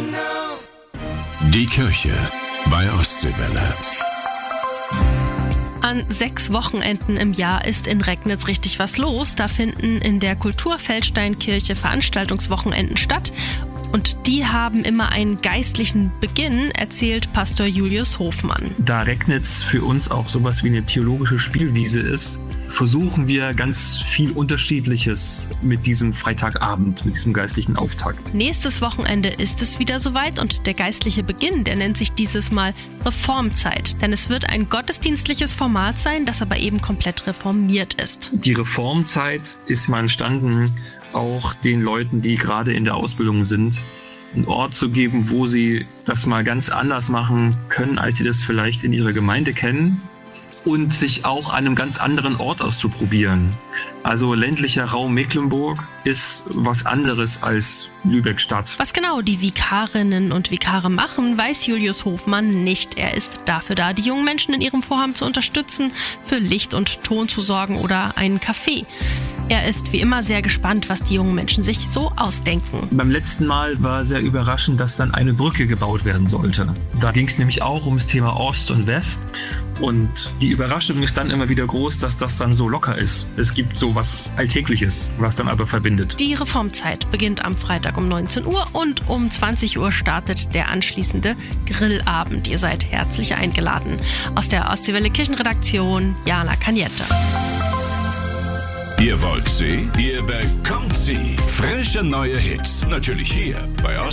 Die Kirche bei Ostseewelle. An 6 Wochenenden im Jahr ist in Recknitz richtig was los. Da finden in der Kulturfeldsteinkirche Veranstaltungswochenenden statt. Und die haben immer einen geistlichen Beginn, erzählt Pastor Julius Hofmann. Da Recknitz für uns auch sowas wie eine theologische Spielwiese ist, versuchen wir ganz viel Unterschiedliches mit diesem Freitagabend, mit diesem geistlichen Auftakt. Nächstes Wochenende ist es wieder soweit und der geistliche Beginn, der nennt sich dieses Mal Reformzeit. Denn es wird ein gottesdienstliches Format sein, das aber eben komplett reformiert ist. Die Reformzeit ist mal entstanden, auch den Leuten, die gerade in der Ausbildung sind, einen Ort zu geben, wo sie das mal ganz anders machen können, als sie das vielleicht in ihrer Gemeinde kennen. Und sich auch an einem ganz anderen Ort auszuprobieren. Also ländlicher Raum Mecklenburg ist was anderes als Lübeck-Stadt. Was genau die Vikarinnen und Vikare machen, weiß Julius Hofmann nicht. Er ist dafür da, die jungen Menschen in ihrem Vorhaben zu unterstützen, für Licht und Ton zu sorgen oder einen Kaffee. Er ist wie immer sehr gespannt, was die jungen Menschen sich so ausdenken. Beim letzten Mal war sehr überraschend, dass dann eine Brücke gebaut werden sollte. Da ging es nämlich auch um das Thema Ost und West. Und die Überraschung ist dann immer wieder groß, dass das dann so locker ist. Es gibt so was Alltägliches, was dann aber verbindet. Die Reformzeit beginnt am Freitag um 19 Uhr und um 20 Uhr startet der anschließende Grillabend. Ihr seid herzlich eingeladen. Aus der Ostseewelle Kirchenredaktion, Jana Kaniette. Ihr wollt sie, ihr bekommt sie. Frische neue Hits. Natürlich hier bei Ostseewelle.